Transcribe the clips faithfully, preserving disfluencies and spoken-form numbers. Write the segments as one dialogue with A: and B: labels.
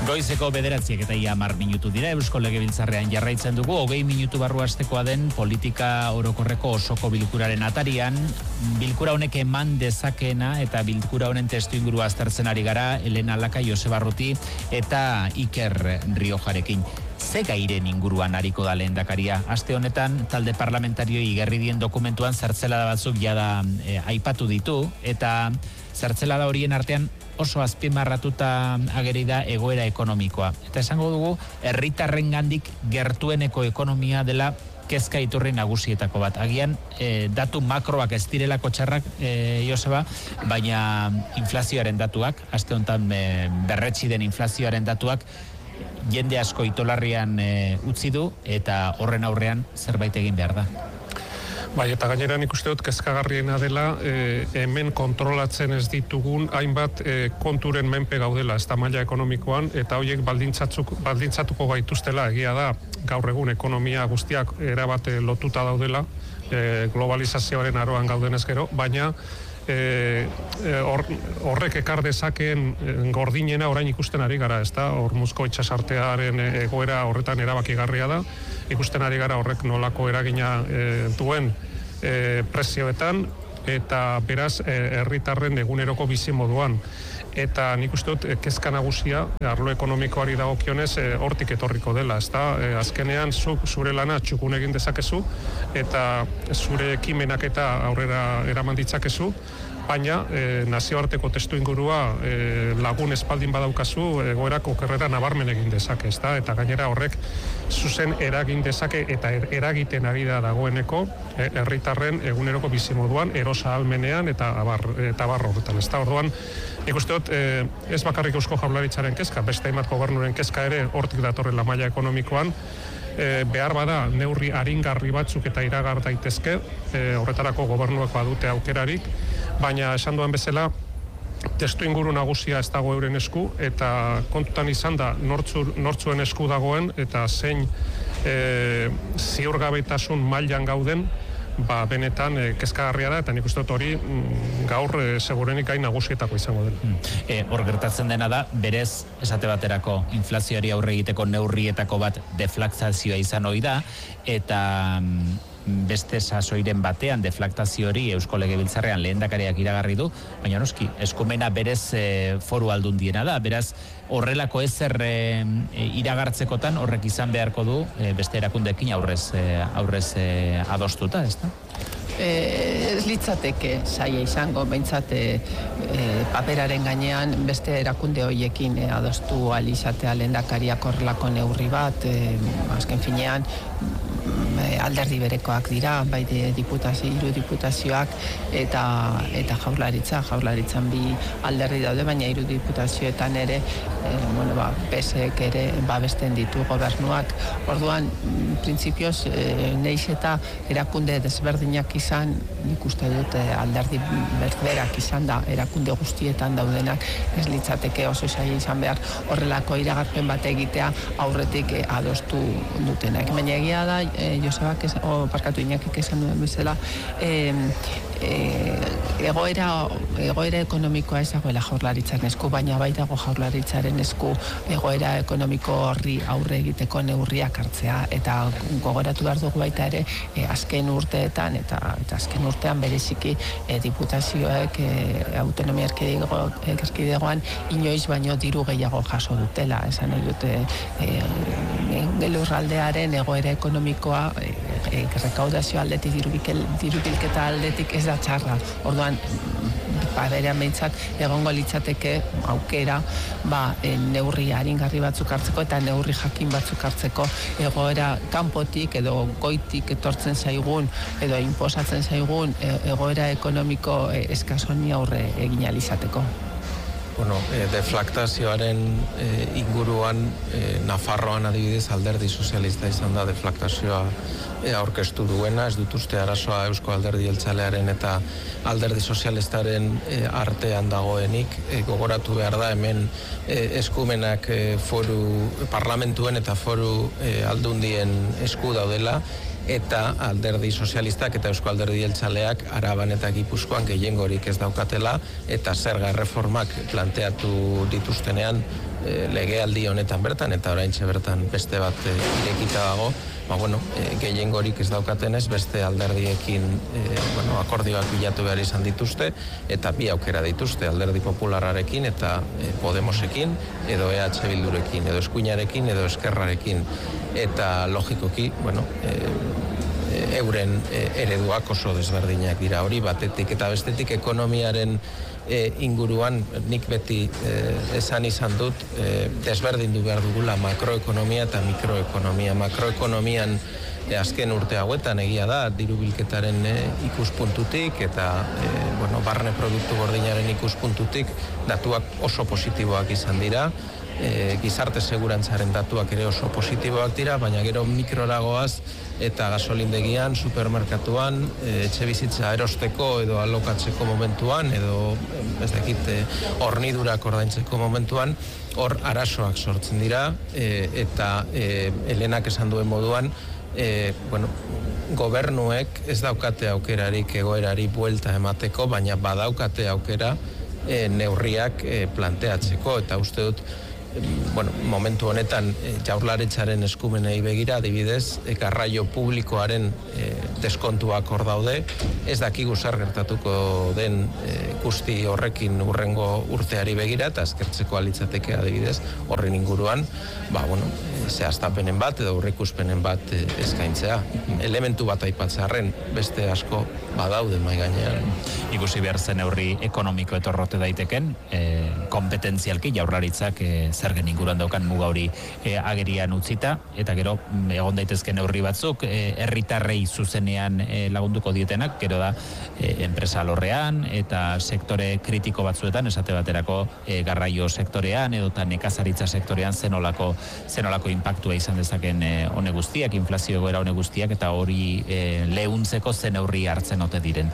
A: Goizeko bederatziak eta ia hamar minutu dira, Eusko Legebiltzarrean jarraitzen dugu, hogei minutu barru hastekoa den politika orokorreko osoko bilkuraren atarian, bilkura honek eman dezakeena eta bilkura honen testu ingurua aztertzen ari gara, Elena Laka, Joseba Arruti eta Iker Riojarekin. Ze gairen inguruan ariko da lehendakaria? Aste honetan, talde parlamentario igerri dien dokumentuan zertzelada batzuk jada e, aipatu ditu, eta zertzelada horien artean oso azpimarratuta ageri da egoera ekonomikoa. Eta esango dugu, herritarrengandik gertueneko ekonomia dela kezka iturri nagusietako bat. Agian, e, datu makroak ez direlako txarrak, e, Joseba, baina inflazioaren datuak, aste honetan e, berretsi den inflazioaren datuak, jende asko itolarrian e, utzi du, eta horren aurrean zerbait egin behar da.
B: Bai, eta gainera nik uste dut kezkagarriena dela e, hemen kontrolatzen ez ditugun hainbat e, konturen menpe gaudela, ez da maila ekonomikoan, eta horiek baldintzatuko gaituztela, egia da, gaur egun ekonomia guztiak erabate lotuta daudela, e, globalizazioaren aroan gaudenez gero, baina E, or, horrek ekar dezakeen gordinena orain ikusten ari gara, ez da? Hormuzko itsasartearen egoera horretan erabakigarria da, ikusten ari gara horrek nolako eragina e, duen e, prezioetan, eta beraz herritarren eguneroko bizi moduan. Eta nik uste dut kezka nagusia arlo ekonomikoari dagokionez hortik etorriko dela, ezta? E, azkenean zuk zure lana txukun egin dezakezu eta zure ekimenak eta aurrera eraman ditzakezu, baina e, nazioarteko testu ingurua e, lagun espaldin badaukazu egoerak okerrera nabarmen egin dezake, ezta? Eta gainera horrek zuzen eragin dezake eta er, eragiten ari da dagoeneko herritarren e, eguneroko bizimoduan, erosa ahalmenean eta abar, eta abar horretan, ezta? Orduan, nik uste dut, e, ez bakarrik Eusko Jaurlaritzaren kezka, beste hainbat gobernuren kezka ere hortik datorrela maila ekonomikoan, e, behar bada neurri aringarri batzuk eta iragar daitezke, e, horretarako gobernuak badute aukerarik, baina esan duen bezala, testu inguru nagusia ez dago euren esku, eta kontutan izan da nortzu, nortzuen esku dagoen, eta zein e, ziurgabetasun mailan gauden, ba, benetan e, kezkagarria da, eta nik uste dut hori mm, gaur e, segurenik gain nagusietako izango dela.
A: Hmm. E, hor gertatzen dena da, berez, esate baterako, inflazioari aurre egiteko neurrietako bat deflaktazioa izan ohi da, eta mm, beste sasoiren batean deflaktazio hori Eusko Legebiltzarrean lehendakariak iragarri du, baina noski, eskumena berez e, foru aldundiena da, beraz, horrelako ezer e, iragartzekotan horrek izan beharko du e, beste erakundeekin aurrez, e, aurrez e, adostuta, ez da?
C: Eh, ez litzateke saia izango, behintzat e, paperaren gainean beste erakunde horiekin e, adostu alizatea lehendakariak horrelako neurri bat, e, azken finean alderdi berekoak dira, bai de diputazio, hiru diputazioak eta eta jaurlaritza, jaurlaritzan bi alderdi daude, baina hiru diputazioetan ere e, bueno, ba, P S ek ere babesten ditu gobernuak. Orduan, printzipioz, e, neiz eta erakunde desberdinak izan, nik uste dut e, alderdi berberak izan da, erakunde guztietan daudenak, ez litzateke oso saia izan behar horrelako iragarpen bat egitea aurretik e, adostu dutenak. Baina egia da, e, Josebak, o parkatu Iñakik esan duen bezala, e, e, egoera, egoera ekonomikoa ez dagoela jaurlaritzaren esku, baina bai dago jaurlaritzaren esku egoera ekonomiko horri aurre egiteko neurriak hartzea, eta gogoratu behar dugu baita ere e, azken urteetan, eta, eta azken urtean bereziki e, diputazioek e, autonomia erkidegoan inoiz baino diru gehiago jaso dutela, esan nahi dute e, lurraldearen egoera ekonomikoa e, e, rekaudazio aldetik, dirubilketa aldetik ez da txarra. Orduan, baderean behintzat egongo litzateke aukera ba, e, neurri aringarri batzuk hartzeko eta neurri jakin batzuk hartzeko egoera kanpotik edo goitik etortzen zaigun edo inposatzen zaigun e, egoera ekonomiko e, eskasoni aurre egin ahal izateko.
D: Bueno, e, deflaktazioaren e, inguruan e, Nafarroan adibidez alderdi sozialista izan da deflaktazioa e, aurkeztu duena, ez dut uste arazoa Eusko Alderdi Jeltzalearen eta alderdi sozialistaren e, artean dagoenik, e, gogoratu behar da hemen e, eskumenak e, foru parlamentuen eta foru e, aldundien esku daudela, eta alderdi sozialistak eta Eusko Alderdi Jeltzaleak Araban eta Gipuzkoan gehiengorik ez daukatela, eta zerga erreformak planteatu dituztenean e, legealdi honetan bertan, eta oraintxe bertan beste bat e, irekita dago, ba, bueno, e, gehiengorik ez daukatenez, beste alderdiekin e, bueno, akordioak bilatu behar izan dituzte, eta bi aukera dituzte, alderdi populararekin eta e, Podemosekin, edo E H Bildurekin, edo eskuinarekin, edo eskerrarekin, eta logikoki, bueno, e, euren e, ereduak oso desberdinak dira hori, batetik eta bestetik ekonomiaren e, inguruan nik beti e, esan izan dut e, desberdindu behar dugula makroekonomia eta mikroekonomia. Makroekonomian e, azken urte hauetan egia da diru bilketaren e, ikuspuntutik eta e, bueno, barne produktu gordinaren ikuspuntutik datuak oso positiboak izan dira. E, gizarte segurantzaren datuak ere oso positiboak dira, baina gero mikroragoaz eta gasolindegian, supermerkatuan, e, etxe bizitza erosteko edo alokatzeko momentuan, edo ez dakit, e, hornidurak ordaintzeko momentuan, hor arazoak sortzen dira, e, eta e, Helenak esan duen moduan, e, bueno, gobernuek ez daukate aukerarik egoerari buelta emateko, baina badaukate aukera e, neurriak e, planteatzeko, eta uste dut, bueno, momentu honetan e, Jaurlaritzaren eskumenei begira, adibidez, e, garraio publikoaren e, deskontuak hor daude, ez dakigu zer gertatuko den e, guzti horrekin urrengo urteari begira, eta eskertzeko alitzateke adibidez, horren inguruan, ba, bueno, e, zehaztapenen bat edo aurreikuspenen bat e, eskaintzea. Elementu bat aipatzearren, beste asko badaude mai gainean.
A: Ikusi behar zen neurri ekonomiko etorrote daiteken, e, kompetentzialki Jaurlaritzak e, zergen inguruan daukan muga hori e, agerian utzita, eta gero egon daitezke neurri batzuk e, herritarrei zuzenean e, lagunduko dietenak, gero da e, enpresa alorrean eta sektore kritiko batzuetan, esate baterako e, garraio sektorean edota nekazaritza sektorean zenolako zenolako inpaktua izan dezaken e, hone guztiak, inflazio egoera hone guztiak, eta hori e, lehuntzeko zen neurri hartzen ote diren.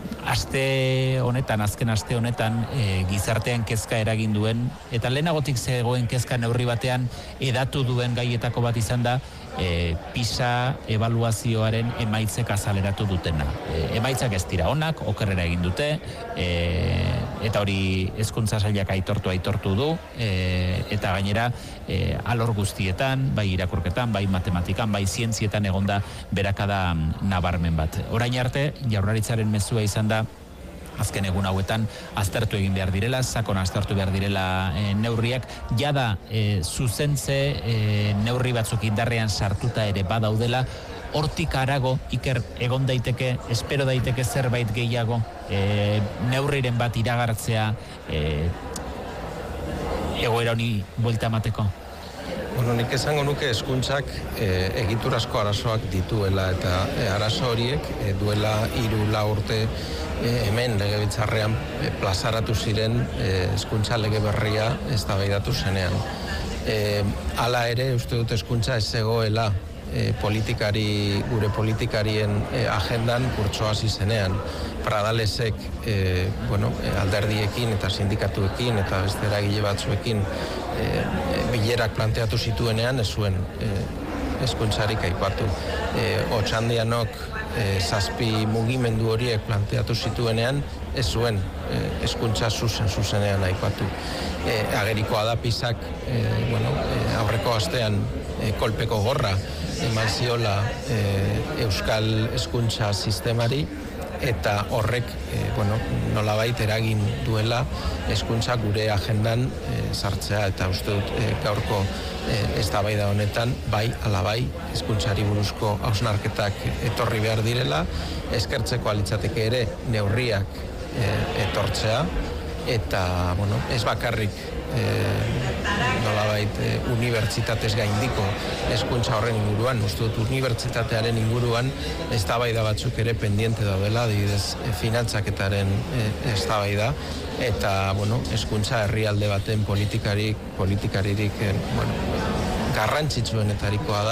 A: Aste honetan, azken aste honetan, e, gizartean kezka eragin duen, eta lehenagotik zegoen kezka neurri batean edatu duen gaietako bat izan da, e, PISA ebaluazioaren emaitzek azaleratu dutena. E, emaitzak ez dira onak, okerrera egin dute, e, eta hori hezkuntza sailak aitortu aitortu du, e, eta gainera e, alor guztietan, bai irakurketan, bai matematikan, bai zientzietan egonda berakada nabarmen bat. Orain arte, Jaurlaritzaren mezua izan da, azken egun hauetan aztertu egin behar direla, sakon aztertu behar direla e, neurriak, jada e, zuzentze e, neurri batzuk indarrean sartuta ere badaudela, hortik harago iker egon daiteke, espero daiteke zerbait gehiago, e, neurriren bat iragartzea e, egoera honi buelta emateko.
D: Bueno, nik esango nuke hezkuntzak e, egiturazko arazoak dituela, eta e, arazo horiek e, duela hiru lau urte e, hemen legebiltzarrean e, plazaratu ziren hezkuntza lege berria eztabaidatu zenean. E, hala ere, uste dut hezkuntza ez zegoela e, politikari, gure politikarien e, agendan kurtso hasi zenean. Pradalesek e, bueno, alderdiekin eta sindikatuekin eta beste eragile batzuekin e, bilerak planteatu zituenean ez zuen e, hezkuntzarik aipatu. E, Otxandianok e, zazpi mugimendu horiek planteatu zituenean ez zuen e, hezkuntza zuzen zuzenean aipatu. E, agerikoa da PISak e, bueno, e, aurreko astean e, kolpeko gorra eman ziola e, euskal hezkuntza sistemari, eta horrek e, bueno, nolabait eragin duela hezkuntza gure agendan e, sartzea, eta uste dut e, gaurko e, eztabaida honetan bai ala bai hezkuntzari buruzko hausnarketak etorri behar direla, eskertzeko alitzateke ere neurriak e, etortzea, eta bueno, ez bakarrik e, nolabait e, unibertsitatez gaindiko hezkuntza horren inguruan, uste dut unibertsitatearen inguruan eztabaida batzuk ere pendiente daudela, adibidez e, finantzaketaren e, eztabaida, eta bueno, hezkuntza herrialde baten politikarik politikaririk e, bueno, garrantzitsuenetarikoa da,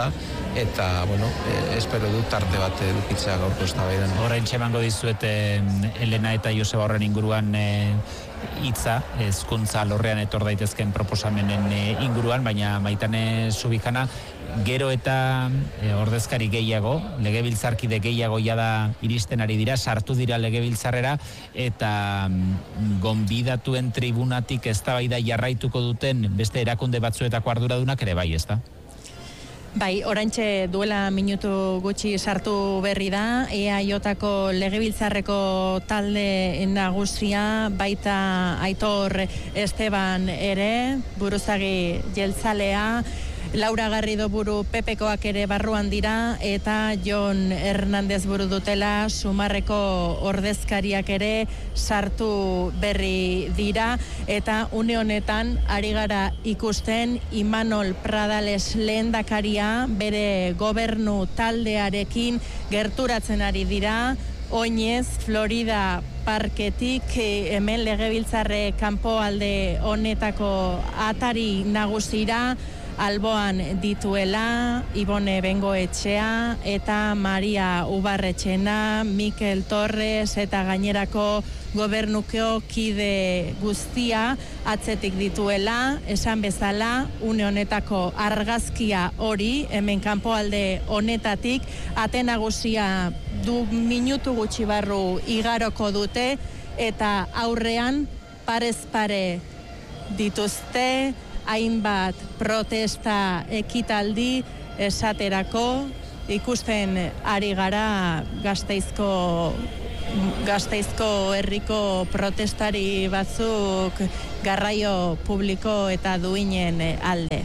D: eta, bueno, e, espero dut tarte bat edukitzea gaurko eztabaidan.
A: Orain txemango dizuet Elena eta Joseba horren inguruan e, hitza, hezkuntza lorrean etor daitezken proposamenen inguruan, baina Maitane Zubijana, gero eta e, ordezkari gehiago, legebiltzarkide gehiago jada iristen ari dira, sartu dira legebiltzarrera, eta mm, gonbidatuen tribunatik eztabaida jarraituko duten beste erakunde batzuetako arduradunak ere bai, ezta?
E: Bai, oraintxe duela minutu gutxi sartu berri da, E A Jko legebiltzarreko talde nagusia, baita Aitor Esteban ere, buruzagi jeltzalea, Laura Garrido buru Pepekoak ere barruan dira, eta Jon Hernández buru dutela Sumarreko ordezkariak ere sartu berri dira, eta une honetan ari gara ikusten Imanol Pradales lehendakaria bere gobernu taldearekin gerturatzen ari dira, oinez Florida parketik hemen legebiltzarre kanpoalde honetako atari nagusira alboan dituela Ibone Bengoetxea eta Maria Ubarretxena, Mikel Torres eta gainerako gobernukeo kide guztia atzetik dituela, esan bezala une honetako argazkia hori hemen kanpoalde honetatik ate nagusia du minutu gutxi barru igaroko dute, eta aurrean parez pare dituzte hainbat protesta ekitaldi esaterako ikusten ari gara Gasteizko Gasteizko herriko protestari batzuk garraio publiko eta duinen alde.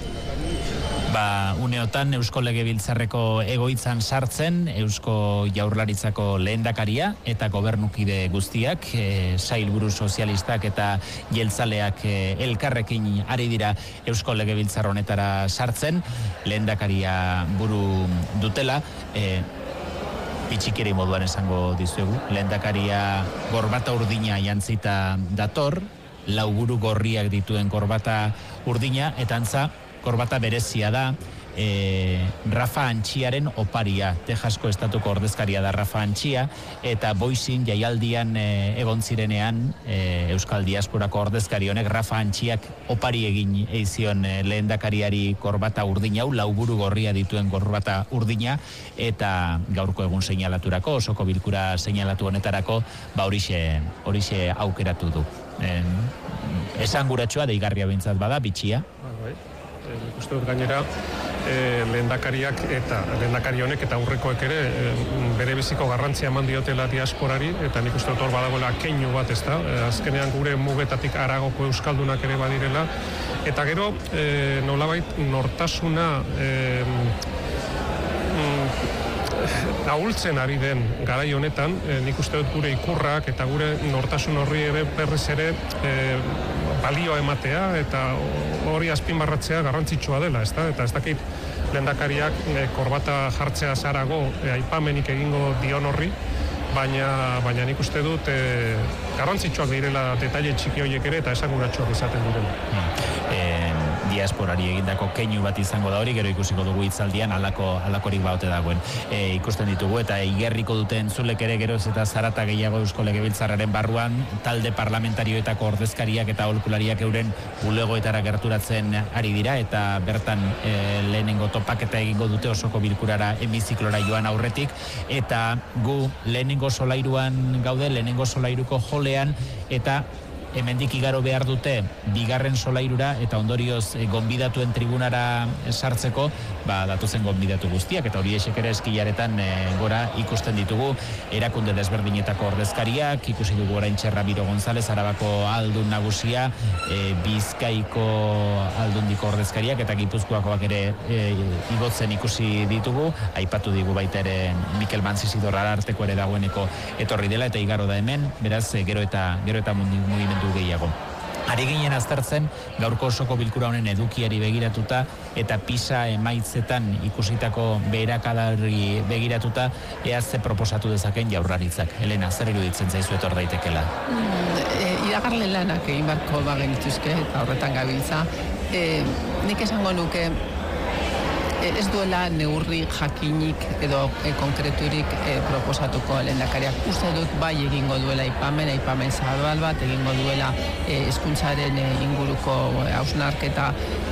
A: Ba, uneotan Eusko Legebiltzarreko egoitzan sartzen Eusko Jaurlaritzako lehendakaria eta gobernukide guztiak, e, sailburu sozialistak eta jeltzaleak e, elkarrekin ari dira Eusko Legebiltzar honetara sartzen, lehendakaria buru dutela, e, itxikeri moduan esango dizuegu, lehendakaria gorbata urdina jantzita dator, lau buru gorriak dituen gorbata urdina, eta antza korbata berezia da, e, Rafa Antxiaren oparia, Texasko estatuko ordezkaria da Rafa Antxia, eta Boizin jaialdian e, egon zirenean e, Euskal Diasporako ordezkari honek Rafa Antxiak opari egin eizion e, lehendakariari korbata urdina hau, lauburu gorria dituen korbata urdina, eta gaurko egun seinalaturako, osoko bilkura seinalatu honetarako, ba horixe, horixe aukeratu du. E, esanguratsua deigarria bintzat bada, bitxia.
B: Nik uste dut gainera e, lehendakariak eta lehendakari honek eta aurrekoek ere e, bere biziko garrantzia eman diotela diasporari, eta nik uste dut hor badagoela keinu bat, ezta, e, azkenean gure mugetatik haragoko euskaldunak ere badirela, eta gero e, nolabait nortasuna e, mm, ahultzen ari den garai honetan, e, nik uste dut gure ikurrak eta gure nortasun horri ere berriz ere e, balioa ematea eta hori azpimarratzea garrantzitsua dela, ezta? Eta ez dakit lehendakariak e, korbata jartzea zarago e, aipamenik egingo dion horri, baina, baina nik uste dut e, garrantzitsuak direla detaile txiki horiek ere eta esanguratsuak izaten direla.
A: Hmm. E, diasporari egindako keinu bat izango da hori, gero ikusiko dugu hitzaldian halako halakorik baote dagoen. E, ikusten ditugu eta igerriko dute entzulek ere geroz eta zarata gehiago Eusko Legebiltzarraren barruan, talde parlamentarioetako ordezkariak eta aholkulariak euren bulegoetara gerturatzen ari dira, eta bertan e, lehenengo topaketa egingo dute osoko bilkurara hemiziklora joan aurretik, eta gu lehenengo solairuan gaude, lehenengo solairuko jolean, eta hemendik igaro behar dute bigarren solairura, eta ondorioz e, gonbidatuen tribunara sartzeko, ba, datuzen gonbidatu guztiak, eta hori esek ere eskilaretan e, gora ikusten ditugu erakunde desberdinetako ordezkariak, ikusi dugu orain txerra Biro González, Arabako aldun nagusia, e, Bizkaiko aldundiko ordezkariak, eta Gipuzkoakoak ere e, igotzen ikusi ditugu, aipatu digu baita ere Mikel Manzizidor Ararteko ere dagoeneko etorri dela, eta igaro da hemen, beraz, e, gero eta gero eta mugimendu gehiago. Ari ginen aztertzen gaurko osoko bilkura honen edukiari begiratuta eta PISA emaitzetan ikusitako beherakadari begiratuta ea ze proposatu dezaken Jaurlaritzak. Elena, zer iruditzen zaizu etor daitekela?
C: Mm, e, iragarle lanak egin barko bagenituzke eta horretan gabiltza. E, nik esango nuke ez duela neurri jakinik edo e, konkreturik e, proposatuko lehendakariak. Uste dut bai egingo duela aipamen, aipamen zabal bat, egingo duela hezkuntzaren e, inguruko hausnarketa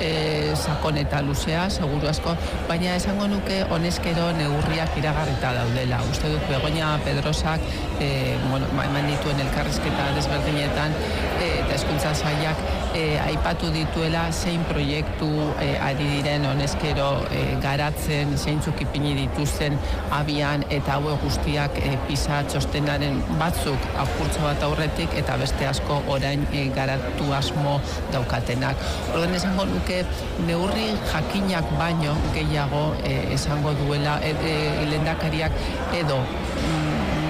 C: e, sakon eta luzea, seguru asko, baina esango nuke honezkero neurriak iragarrita daudela. Uste dut Begoña Pedrosak e, bueno, eman dituen elkarrizketa desberdinetan e, eta hezkuntza sailak e, aipatu dituela zein proiektu e, ari diren honezkero e, garatzen, zeintzuk ipini dituzten abian eta hauek guztiak e, PISA txostenaren batzuk apurtzo bat aurretik eta beste asko orain e, garatu asmo daukatenak. Orduan esango nuke neurri jakinak baino gehiago e, esango duela e, e, lehendakariak edo mm,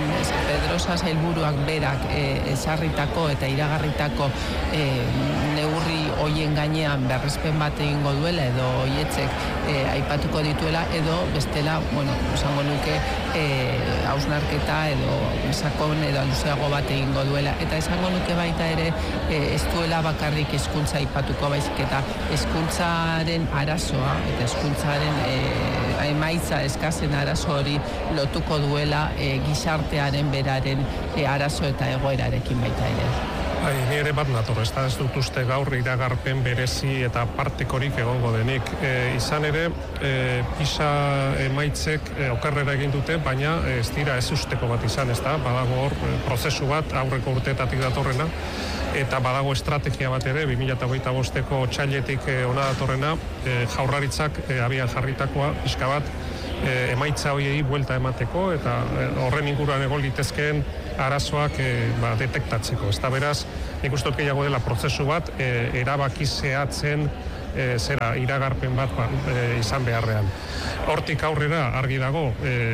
C: Pedrosa sailburuak berak ezarritako eta iragarritako e, neurri hoien gainean berrespen bat egingo duela edo hoietzek e, aipatuko dituela edo bestela, bueno, esango nuke hausnarketa e, edo sakon edo luzeago bat egingo duela eta esango nuke baita ere e, ez duela bakarrik hezkuntza aipatuko baizik eta hezkuntzaren arazoa eta hezkuntzaren e, emaitza eskazen arazo hori lotuko duela e, gizartearen beraren e, arazo eta egoerarekin baita ere.
B: Bai, ni ere bat nator, ez da ez dut uste gaur iragarpen berezi eta partikorik egongo denik. E, izan ere, e, PISA emaitzek e, okerrera egin dute, baina ez dira ez usteko bat izan, ez da, badago hor e, prozesu bat aurreko urteetatik datorrena, eta badago estrategia bat ere, bi mila hogeita bosteko otsailetik e, ona datorrena, e, jaurlaritzak e, abian jarritakoa, pixka bat, e, emaitza hoiei buelta emateko, eta e, horren inguruan egon litezkeen arazoak e, ba, detektatzeko. Ez da beraz, nik uste dut gehiago dela prozesu bat, e, erabaki zehatzen e, zera iragarpen bat ba, e, izan beharrean. Hortik aurrera argi dago,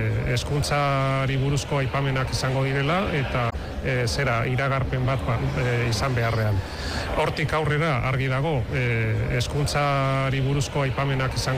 B: hezkuntzari buruzko aipamenak izango direla, eta e, zera iragarpen bat ba, e, izan beharrean. Hortik aurrera argi dago, hezkuntzari buruzko aipamenak izango